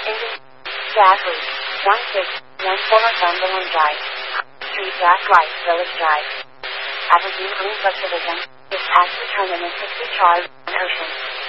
Engine. Gas leak. 1614 Northumberland Drive. Street Gas Light, Village Drive. Aberdeen Green Subdivision. Dispatch return in 60 Charlie Ocean.